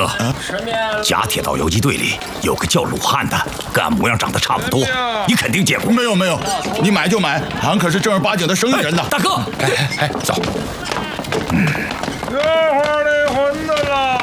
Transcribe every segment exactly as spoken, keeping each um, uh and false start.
假铁道游击队里有个叫鲁汉的，跟俺模样长得差不多，你肯定见过。 没有没有，你买就买，俺可是正儿八经的生意人呐。 大哥， 哎哎哎，走。 嗯。这会儿得混的了。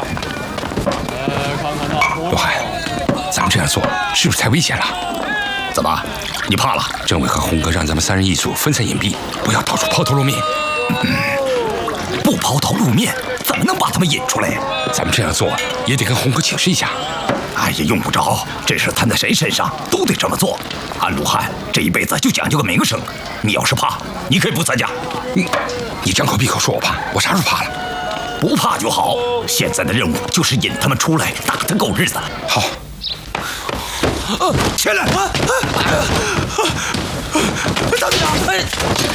罗汉，咱们这样做是不是太危险了？ 怎么？你怕了？ 政委和红哥让咱们三人一组，分散隐蔽，不要到处抛头露面。 嗯、不抛头露面，怎么能把他们引出来呀？ 咱们这样做也得跟红哥请示一下。 哎呀，用不着，这事摊在谁身上都得这么做。俺鲁汉这一辈子就讲究个名声，你要是怕，你可以不参加。 你你张口闭口说我怕，我啥时候怕了？ 不怕就好。现在的任务就是引他们出来，打他够日子。 好。 啊！起来！啊啊啊！大队长！哎，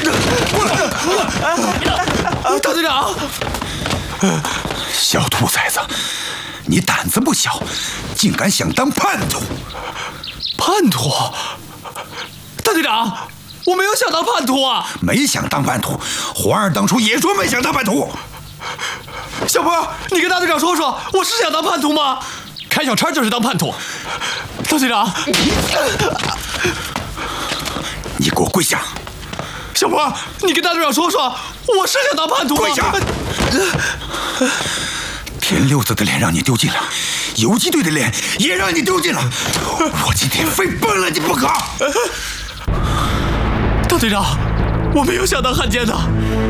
大队长！小兔崽子，你胆子不小，竟敢想当叛徒！ 叛徒？大队长，我没有想当叛徒啊！ 没想当叛徒，皇上当初也说没想当叛徒。 小波，你跟大队长说说，我是想当叛徒吗？开小差就是当叛徒。大队长， 你给我跪下！ 小波，你跟大队长说说，我是想当叛徒吗？ 跪下！田六子的脸让你丢尽了，游击队的脸也让你丢尽了，我今天非崩了你不可！ 大队长，我没有想当汉奸的。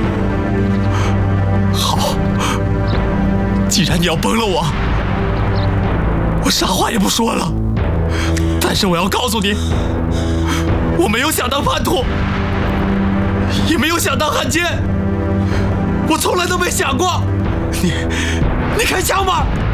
好，既然你要崩了我，我啥话也不说了。但是我要告诉你，我没有想当叛徒，也没有想当汉奸，我从来都没想过。你，你开枪吧！